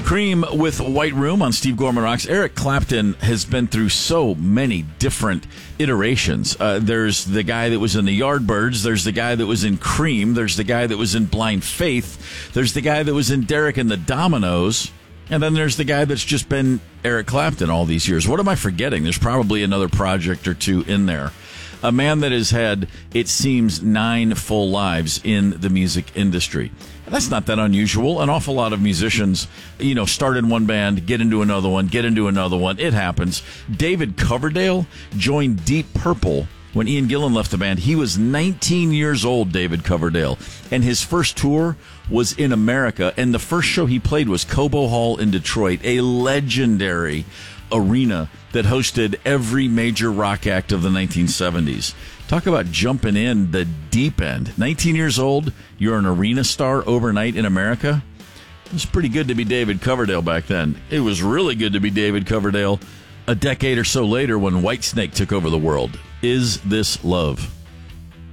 Cream with White Room on Steve Gorman Rocks. Eric Clapton has been through so many different iterations. There's the guy that was in the Yardbirds. There's the guy that was in Cream. There's the guy that was in Blind Faith. There's the guy that was in Derek and the Dominoes. And then there's the guy that's just been Eric Clapton all these years. What am I forgetting? There's probably another project or two in there. A man that has had, it seems, 9 full lives in the music industry. That's not that unusual. An awful lot of musicians, start in one band, get into another one, get into another one. It happens. David Coverdale joined Deep Purple when Ian Gillan left the band. He was 19 years old, David Coverdale, and his first tour was in America, and the first show he played was Cobo Hall in Detroit, a legendary arena that hosted every major rock act of the 1970s. Talk about jumping in the deep end. 19 years old, you're an arena star overnight in America. It was pretty good to be David Coverdale back then. It was really good to be David Coverdale a decade or so later when Whitesnake took over the world. Is This Love?